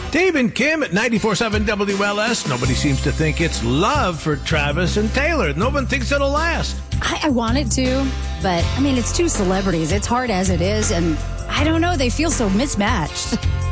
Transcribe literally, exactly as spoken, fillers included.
Dave and Kim at ninety-four point seven W L S. Nobody seems to think it's love for Travis and Taylor. No one thinks it'll last. I, I want it to, but, I mean, it's two celebrities. It's hard as it is, and I don't know. They feel so mismatched.